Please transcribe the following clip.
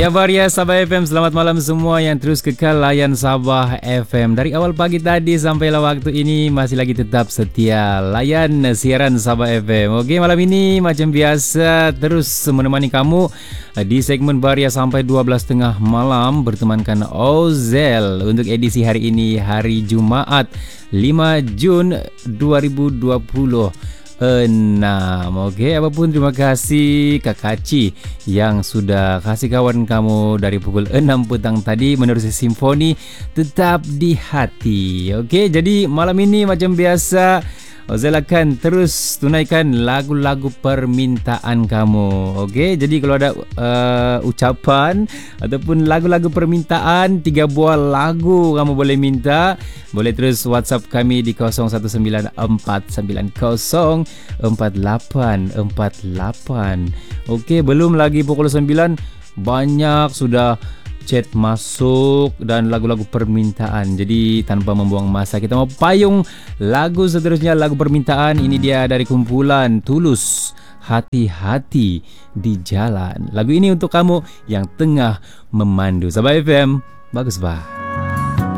Ya Varia Sabah FM, selamat malam semua yang terus kekal layan Sabah FM. Dari awal pagi tadi sampailah waktu ini masih lagi tetap setia layan siaran Sabah FM. Okey, malam ini macam biasa terus menemani kamu di segmen Varia sampai 12.30 malam bertemankan Ozel untuk edisi hari ini, hari Jumaat 5 Jun 2020. Okey, apapun terima kasih Kak Kaci yang sudah kasih kawan kamu dari pukul 6 petang tadi menerusi simfoni tetap di hati. Okey, jadi malam ini macam biasa Ozel akan terus tunaikan lagu-lagu permintaan kamu. Okey, jadi kalau ada ucapan ataupun lagu-lagu permintaan, 3 buah lagu kamu boleh minta, boleh terus WhatsApp kami di 0194904848. Okey, belum lagi pukul 9 banyak sudah chat masuk dan lagu-lagu permintaan. Jadi tanpa membuang masa, kita mau payung lagu seterusnya, lagu permintaan. Ini dia dari kumpulan Tulus, Hati-hati di Jalan. Lagu ini untuk kamu yang tengah memandu Sabah FM. Bagus bah.